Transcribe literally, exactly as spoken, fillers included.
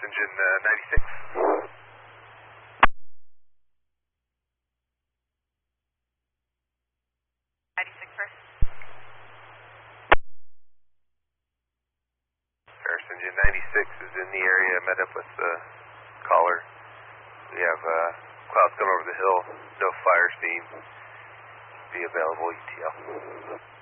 engine uh, ninety-six. ninety-six, sir. Harris engine ninety-six is in the area. Met up with the caller. We have uh, clouds coming over the hill. No fire seen. Be available E T L.